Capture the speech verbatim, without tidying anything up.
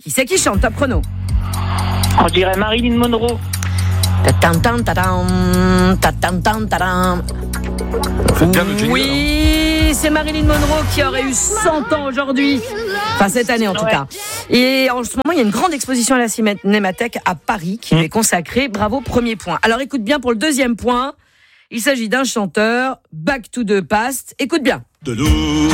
Qui c'est qui chante? Top chrono. On dirait Marilyn Monroe. Ta-tam, tam, ta-tam, ta-tam, tam, ta-tam. Faites bien le jingle. Oui, c'est Marilyn Monroe qui aurait eu cent ans aujourd'hui. Enfin, cette année en tout Ouais. cas. Et en ce moment, il y a une grande exposition à la Cinémathèque à Paris qui lui est consacrée. Bravo, premier point. Alors écoute bien pour le deuxième point. Il s'agit d'un chanteur, Back to the Past. Écoute bien. De l'eau.